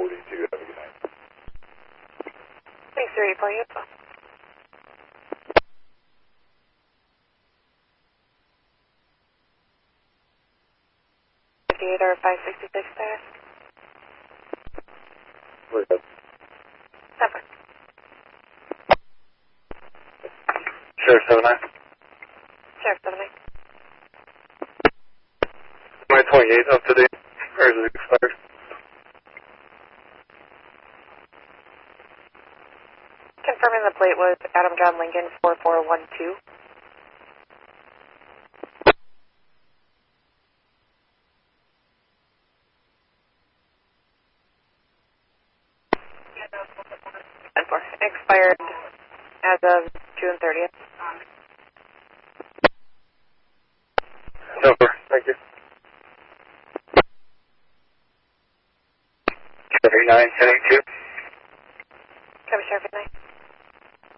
42. Have a good night. Thanks, 3 for you. Or 566 task. What's up? Separate. Sheriff 79. Sheriff 79. My 28 up to date. Or is it expired? Confirming the plate was Adam John Lincoln 4412. Expired as of June 30th. Over. Thank you. 39, 1082. Cover Sheriff at night.